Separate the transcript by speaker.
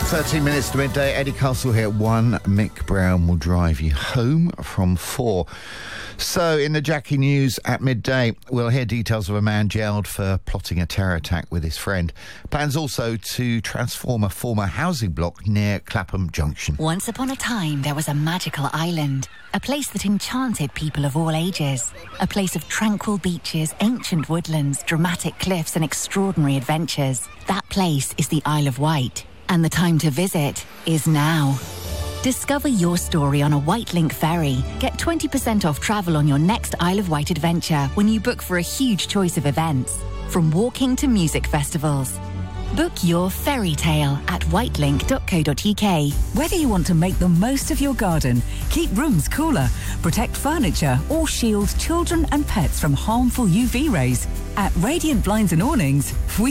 Speaker 1: 13 minutes to midday. Eddie Castle here at 1. Mick Brown will drive you home from 4. So, in the Jackie News at midday, we'll hear details of a man jailed for plotting a terror attack with his friend. Plans also to transform a former housing block near Clapham Junction.
Speaker 2: Once upon a time, there was a magical island. A place that enchanted people of all ages. A place of tranquil beaches, ancient woodlands, dramatic cliffs and extraordinary adventures. That place is the Isle of Wight. And the time to visit is now. Discover your story on a Wightlink ferry. Get 20% off travel on your next Isle of Wight adventure when you book for a huge choice of events, from walking to music festivals. Book your fairy tale at wightlink.co.uk.
Speaker 3: Whether you want to make the most of your garden, keep rooms cooler, protect furniture or shield children and pets from harmful UV rays, at Radiant Blinds and Awnings, we